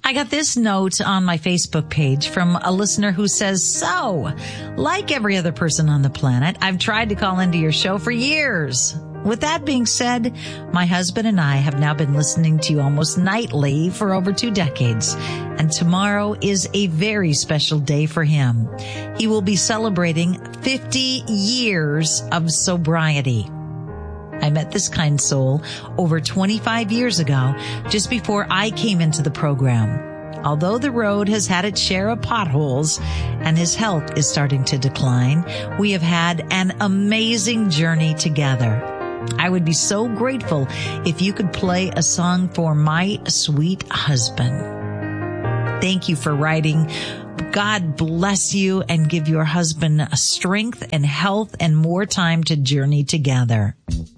I got this note on my Facebook page from a listener who says, so, like every other person on the planet, I've tried to call into your show for years. With that being said, my husband and I have now been listening to you almost nightly for over 2 decades, and tomorrow is a very special day for him. He will be celebrating 50 years of sobriety. I met this kind soul over 25 years ago, just before I came into the program. Although the road has had its share of potholes and his health is starting to decline, we have had an amazing journey together. I would be so grateful if you could play a song for my sweet husband. Thank you for writing. God bless you and give your husband strength and health and more time to journey together.